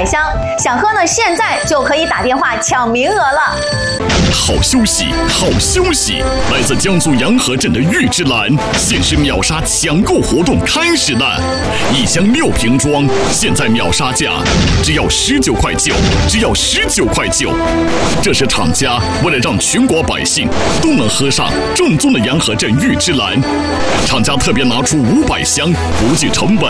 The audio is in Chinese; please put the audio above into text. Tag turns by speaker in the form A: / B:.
A: 箱，想喝呢，现在就可以打电话抢名额了。
B: 好休息，好休息！来自江苏洋河镇的玉芝兰限时秒杀抢购活动开始了，1箱6瓶装，现在秒杀价只要19.9块，只要19.9块。这是厂家为了让全国百姓都能喝上正宗的洋河镇玉芝兰，厂家特别拿出500箱，不计成本